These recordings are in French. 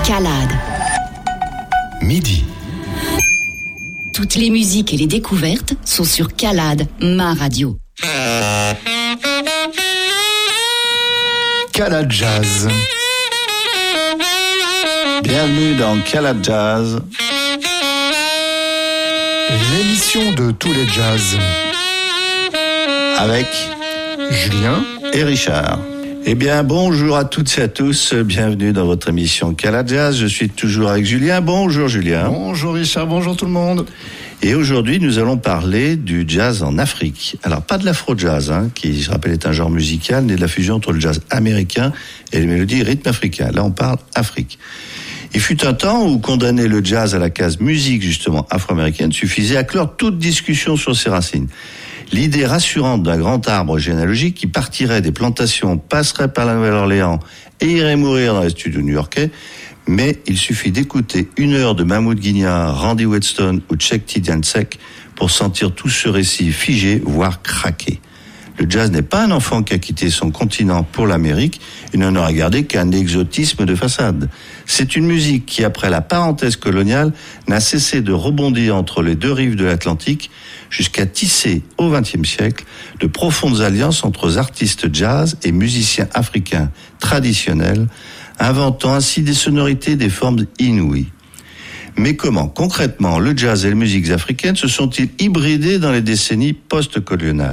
Calade. Midi. Toutes les musiques et les découvertes sont sur Calade, ma radio. Calade Jazz. Bienvenue dans Calade Jazz. L'émission de tous les jazz. Avec Julien et Richard. Eh bien, bonjour à toutes et à tous. Bienvenue dans votre émission Calade Jazz. Je suis toujours avec Julien. Bonjour Julien. Bonjour Richard, bonjour tout le monde. Et aujourd'hui, nous allons parler du jazz en Afrique. Alors, pas de l'afro-jazz, qui, je rappelle, est un genre musical né de la fusion entre le jazz américain et les mélodies rythme africain. Là, on parle Afrique. Il fut un temps où condamner le jazz à la case musique, justement, afro-américaine, suffisait à clore toute discussion sur ses racines. L'idée rassurante d'un grand arbre généalogique qui partirait des plantations, passerait par la Nouvelle-Orléans et irait mourir dans les studios new-yorkais. Mais il suffit d'écouter 1 heure de Mahmoud Guignard, Randy Whetstone ou Tchèque Tidiansek pour sentir tout ce récit figé, voire craquer. Le jazz n'est pas un enfant qui a quitté son continent pour l'Amérique et n'en aura gardé qu'un exotisme de façade. C'est une musique qui, après la parenthèse coloniale, n'a cessé de rebondir entre les deux rives de l'Atlantique jusqu'à tisser, au XXe siècle, de profondes alliances entre artistes jazz et musiciens africains traditionnels, inventant ainsi des sonorités, des formes inouïes. Mais comment, concrètement, le jazz et les musiques africaines se sont-ils hybridés dans les décennies post-coloniales ?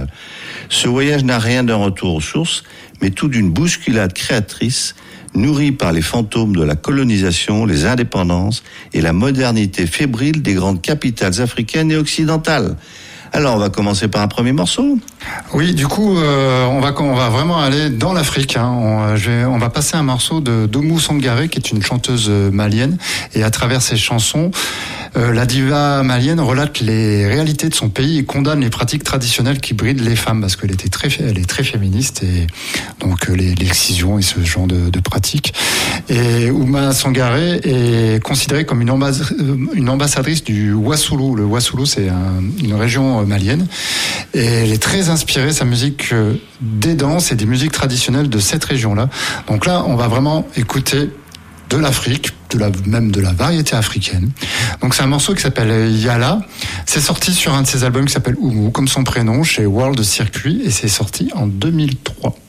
Ce voyage n'a rien d'un retour aux sources, mais tout d'une bousculade créatrice, nourrie par les fantômes de la colonisation, les indépendances et la modernité fébrile des grandes capitales africaines et occidentales. Alors, on va commencer par un premier morceau. Oui, du coup, on va vraiment aller dans l'Afrique. On va passer un morceau de Domou Sangaré, qui est une chanteuse malienne. Et à travers ses chansons, la diva malienne relate les réalités de son pays et condamne les pratiques traditionnelles qui brident les femmes, parce qu'elle est très féministe, et donc l'excision et ce genre de pratiques. Et Ouma Sangaré est considérée comme une ambassadrice du Wassoulou. Le Wassoulou, c'est une région malienne, et elle est très inspirée, sa musique, des danses et des musiques traditionnelles de cette région-là. Donc là, on va vraiment écouter de l'Afrique, même de la variété africaine. Donc c'est un morceau qui s'appelle Yala. C'est sorti sur un de ses albums qui s'appelle Oumou, comme son prénom, chez World Circuit, et c'est sorti en 2003.